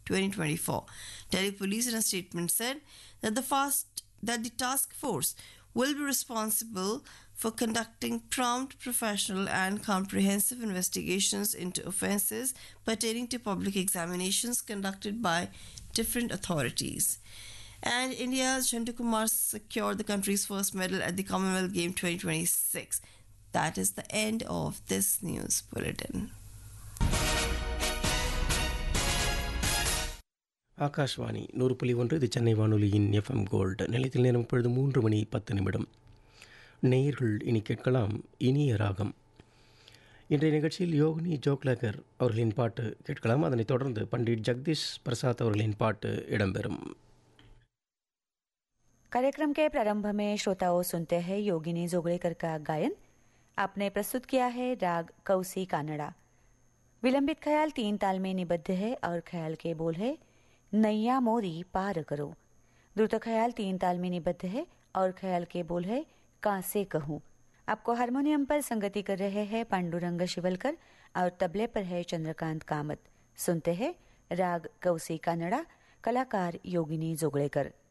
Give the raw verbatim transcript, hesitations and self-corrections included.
twenty twenty-four. Delhi police in a statement said that the fast that the task force will be responsible for conducting prompt, professional, and comprehensive investigations into offences pertaining to public examinations conducted by different authorities. And India's Chandu Kumar secured the country's first medal at the Commonwealth Game twenty twenty-six. That is the end of this news bulletin. Akashvani நூறு புள்ளி ஒன்று இது சென்னை வானொலியின் FM gold நிலையத்தில் நேரம் இப்பொழுது மூன்று மணி பத்து நிமிடம். நேயர்கள் இனி கேட்கலாம் இனிய ராகம். இன்றைய நிகழ்ச்சியில் யோகினி ஜோக்லகர் அவர்களின் பாட்டு கேட்கலாம். அதனைத் தொடர்ந்து பண்டிட் ஜெகதீஷ் பிரசாத் அவர்களின் பாட்டு இடம்பெறும். कार्यक्रम के प्रारंभ में श्रोताओं सुनते हैं योगिनी जोगड़ेकर का गायन. आपने प्रस्तुत किया है राग कौसी कानड़ा. विलंबित ख्याल तीन ताल में निबद्ध है और ख्याल के बोल है नैया मोरी पार करो. द्रुत ख्याल तीन ताल में निबद्ध है और ख्याल के बोल है कासे कहूँ. आपको हारमोनियम पर संगति कर रहे हैं पांडुरंग शिवलकर और तबले पर है चंद्रकांत कामत. सुनते हैं राग कौसी कानड़ा, कलाकार योगिनी जोगड़ेकर.